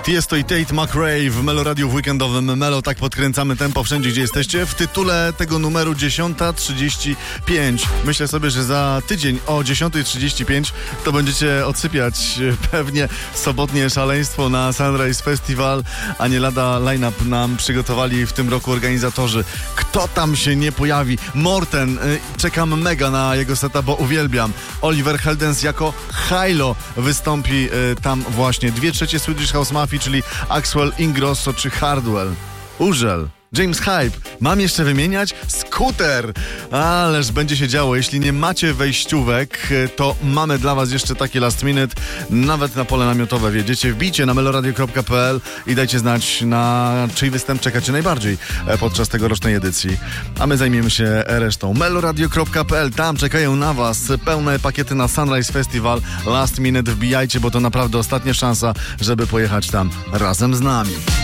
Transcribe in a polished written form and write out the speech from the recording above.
Tiesto i Tate McRae w Melo Radio w weekendowym Melo. Tak podkręcamy tempo wszędzie, gdzie jesteście. W tytule tego numeru 10:35. Myślę sobie, że za tydzień o 10:35 to będziecie odsypiać pewnie sobotnie szaleństwo na Sunrise Festival, a nie lada line-up nam przygotowali w tym roku organizatorzy. Kto tam się nie pojawi? Morten, czekam mega na jego seta, bo uwielbiam. Oliver Heldens jako Hilo wystąpi tam właśnie. 2/3 Swedish House Mafia, czyli Axwell Ingrosso czy Hardwell. Urzel. James Hype. Mam jeszcze wymieniać? Scooter. Ależ będzie się działo. Jeśli nie macie wejściówek, to mamy dla was jeszcze takie last minute. Nawet na pole namiotowe wjedziecie. Wbijcie na meloradio.pl i dajcie znać, na czyj występ czekacie najbardziej podczas tegorocznej edycji. A my zajmiemy się resztą. meloradio.pl. Tam czekają na was pełne pakiety na Sunrise Festival. Last minute wbijajcie, bo to naprawdę ostatnia szansa, żeby pojechać tam razem z nami.